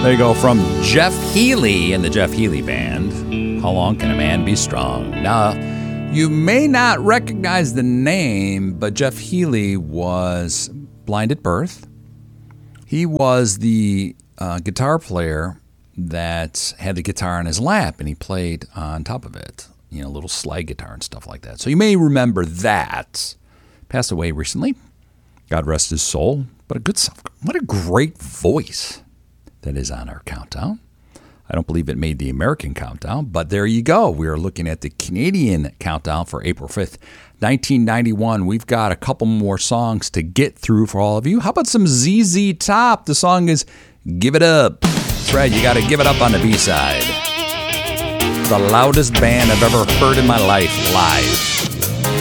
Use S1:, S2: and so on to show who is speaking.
S1: There you go, from Jeff Healey and the Jeff Healey Band. How long can a man be strong? Now, you may not recognize the name, but Jeff Healey was blind at birth. He was the guitar player that had the guitar on his lap, and he played on top of it, you know, a little slide guitar and stuff like that. So you may remember that. Passed away recently. God rest his soul. But what a great voice that is on our countdown. I don't believe it made the American countdown, but there you go. We are looking at the Canadian countdown for April 5th, 1991. We've got a couple more songs to get through for all of you. How about some ZZ Top? The song is Give It Up. That's right, you got to give it up on the B-side. The loudest band I've ever heard in my life live.